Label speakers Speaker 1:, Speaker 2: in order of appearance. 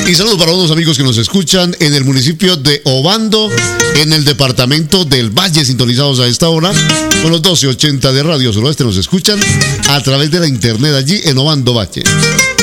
Speaker 1: Y saludos para unos amigos que nos escuchan en el municipio de Obando, en el departamento del Valle, sintonizados a esta hora con los 1280 de Radio Suroeste. Nos escuchan a través de la internet allí en Obando Valle.